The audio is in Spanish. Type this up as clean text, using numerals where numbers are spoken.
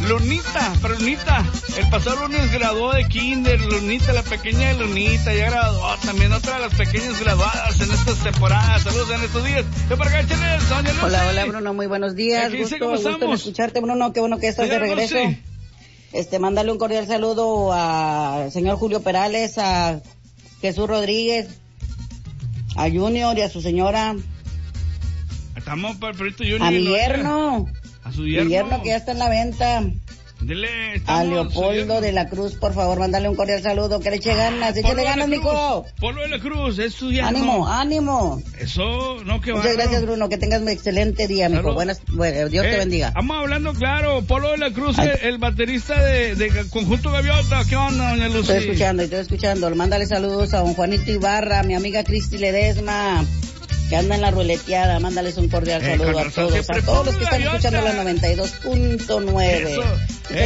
Lunita, el pasado lunes graduó de kinder, Lunita, la pequeña de Lunita, ya graduó también otra de las pequeñas graduadas en estas temporadas. Saludos en estos días. Hola, Bruno, muy buenos días. Gusto en escucharte, Bruno, qué bueno que estás de regreso. Mándale un cordial saludo al señor Julio Perales, a Jesús Rodríguez, a Junior y a su señora. Estamos para el proyecto Junior. A mi yerno. A su yerno. Mi yerno que ya está en la venta. Dile, a Leopoldo de la Cruz, por favor, mándale un cordial saludo, que le eche ganas, échale ganas, mijo. Polo de la Cruz, es su yerno. Ánimo. Eso, no, que va. Muchas gracias, Bruno, que tengas un excelente día, mijo. Dios te bendiga. Vamos hablando, claro, Polo de la Cruz, el baterista de Conjunto Gaviota. ¿Qué onda, doña Lucy? Estoy escuchando. Mándale saludos a don Juanito Ibarra, a mi amiga Cristi Ledesma, que anda en la ruleteada. Mándales un cordial saludo a todos los que están escuchando la 92.9.